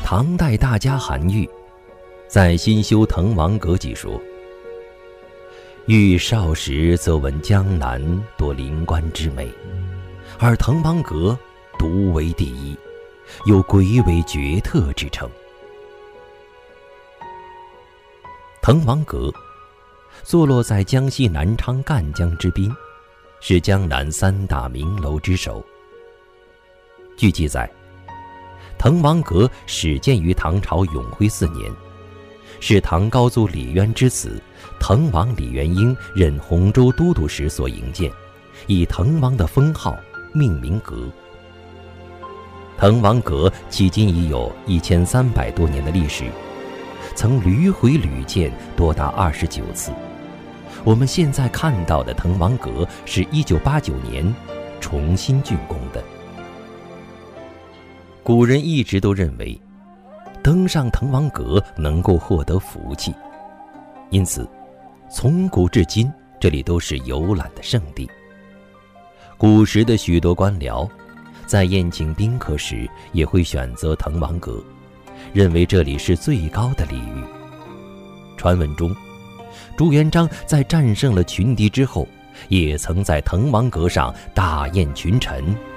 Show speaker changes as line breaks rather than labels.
唐代大家韩愈在《新修滕王阁记》说：愈少时则闻江南多灵官之美，而滕王阁独为第一，有鬼尾绝特之称。滕王阁坐落在江西南昌赣江之滨，是江南3大名楼之首。据记载，滕王阁始建于唐朝永徽4年，是唐高祖李渊之子滕王李元婴任洪州都督时所营建，以滕王的封号命名阁。滕王阁迄今已有1300多年的历史，曾屡毁屡建多达29次。我们现在看到的滕王阁是1989年重新竣工的。古人一直都认为登上滕王阁能够获得福气，因此从古至今这里都是游览的圣地。古时的许多官僚在宴请宾客时也会选择滕王阁，认为这里是最高的礼遇。传闻中，朱元璋在战胜了群敌之后，也曾在滕王阁上大宴群臣，